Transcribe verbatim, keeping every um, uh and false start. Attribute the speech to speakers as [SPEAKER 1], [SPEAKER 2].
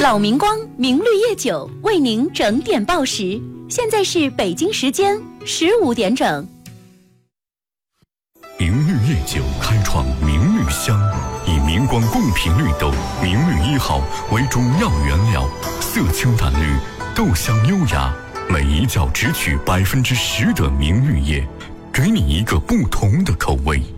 [SPEAKER 1] 老明光明绿叶酒为您整点报时，现在是北京时间十五点整。
[SPEAKER 2] 明绿叶酒开创明绿香，以明光贡品绿豆明绿一号为主要原料，色清淡绿，豆香优雅，每一角只取百分之十的明绿叶，给你一个不同的口味。